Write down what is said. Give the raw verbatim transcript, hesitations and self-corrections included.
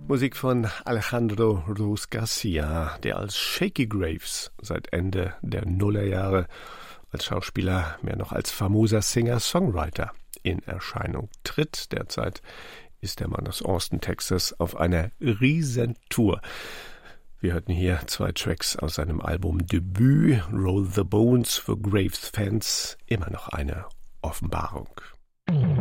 Musik von Alejandro Ruz Garcia, der als Shaky Graves seit Ende der Nullerjahre als Schauspieler, mehr noch als famoser Singer-Songwriter in Erscheinung tritt. Derzeit ist der Mann aus Austin, Texas, auf einer Riesentour. Wir hörten hier zwei Tracks aus seinem Album Debüt, Roll the Bones, für Graves-Fans immer noch eine Offenbarung.